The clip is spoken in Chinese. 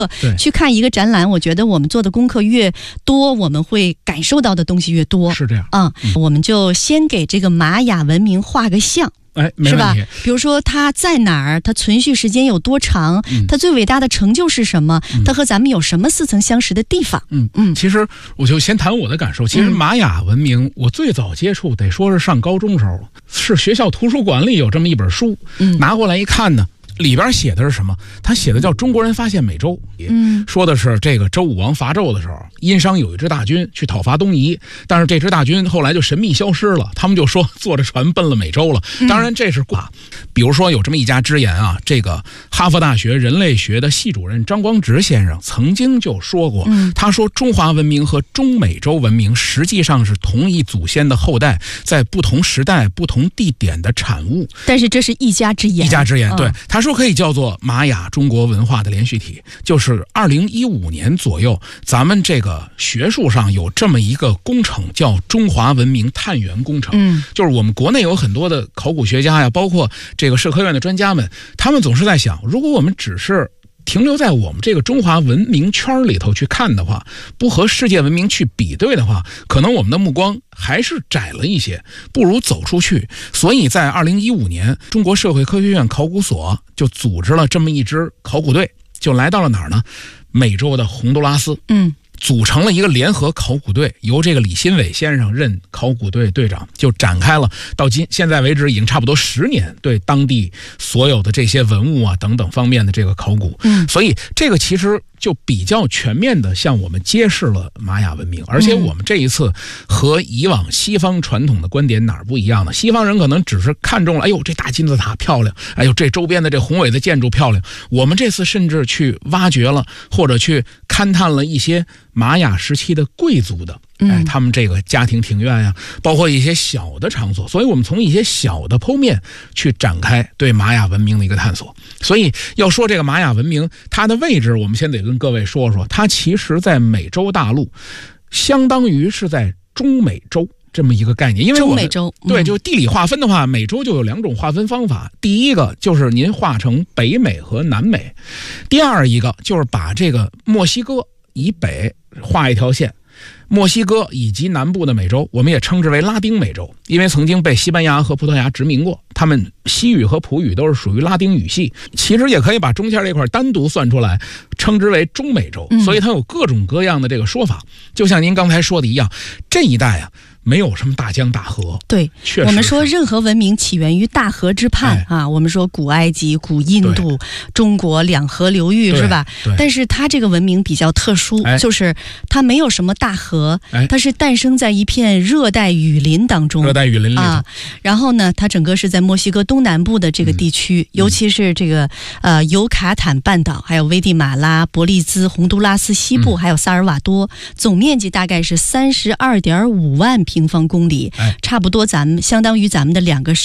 去看一个展览，我觉得我们做的功课越多，我们会感受到的东西越多。 是这样我们就先给这个玛雅文明画个像。 没问题， 是吧？比如说它在哪儿，它存续时间有多长，它最伟大的成就是什么，它和咱们有什么似曾相识的地方。 其实我就先谈我的感受。其实玛雅文明，我最早接触得说是上高中时候了，是学校图书馆里有这么一本书，拿过来一看呢，里边写的是什么？他写的叫中国人发现美洲，说的是这个周武王伐纣的时候，殷商有一支大军去讨伐东夷，但是这支大军后来就神秘消失了，他们就说坐着船奔了美洲了。当然这是比如说有这么一家之言啊，这个哈佛大学人类学的系主任张光直先生曾经就说过，他说中华文明和中美洲文明实际上是同一祖先的后代，在不同时代不同地点的产物。 但是这是一家之言， 对，他说可以叫做玛雅中国文化的连续体。就是2015年左右，咱们这个学术上有这么一个工程叫中华文明探源工程，就是我们国内有很多的考古学家呀，包括这个社科院的专家们，他们总是在想，如果我们只是停留在我们这个中华文明圈里头去看的话，不和世界文明去比对的话，可能我们的目光还是窄了一些，不如走出去。所以在2015年，中国社会科学院考古所就组织了这么一支考古队，就来到了哪儿呢？美洲的洪都拉斯。组成了一个联合考古队，由这个李新伟先生任考古队队长，就展开了到现在为止已经差不多10年对当地所有的这些文物啊等等方面的这个考古。所以这个其实就比较全面的向我们揭示了玛雅文明。而且我们这一次和以往西方传统的观点哪儿不一样呢？西方人可能只是看中了，哎呦这大金字塔漂亮，哎呦这周边的这宏伟的建筑漂亮。我们这次甚至去挖掘了或者去勘探了一些玛雅时期的贵族的他们这个家庭庭院呀，包括一些小的场所。所以我们从一些小的剖面去展开对玛雅文明的一个探索。所以要说这个玛雅文明它的位置，我们先得跟各位说说，它其实在美洲大陆相当于是在中美洲这么一个概念。因为中美洲对，就地理划分的话，美洲就有2种划分方法。第一个就是您划成北美和南美，第二一个就是把这个墨西哥以北画一条线，墨西哥以及南部的美洲我们也称之为拉丁美洲，因为曾经被西班牙和葡萄牙殖民过，他们西语和葡语都是属于拉丁语系。其实也可以把中间这块单独算出来，称之为中美洲。所以它有各种各样的这个说法。就像您刚才说的一样，这一带啊没有什么大江大河。 对，我们说任何文明起源于大河之畔我们说古埃及、古印度、中国两河流域是吧？但是它这个文明比较特殊，就是它没有什么大河，它是诞生在一片热带雨林当中。 热带雨林里头然后呢，它整个是在墨西哥东南部的这个地区，尤其是这个尤卡坦半岛，还有危地马拉、伯利兹、洪都拉斯西部，还有萨尔瓦多，总面积大概是32.5万平方公里，差不多相当于咱们的2个